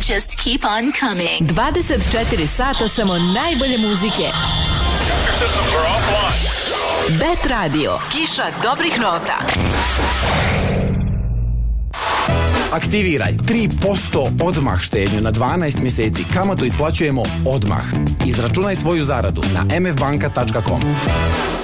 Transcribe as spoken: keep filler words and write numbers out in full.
just keep on coming. dvadeset četiri sata samo najbolje muzike. Bet Radio, kiša dobrih nota. Aktiviraj tri posto odmah štednju na dvanaest mjeseci. Kamatu isplaćujemo odmah. Izračunaj svoju zaradu na em ef banka tačka kom.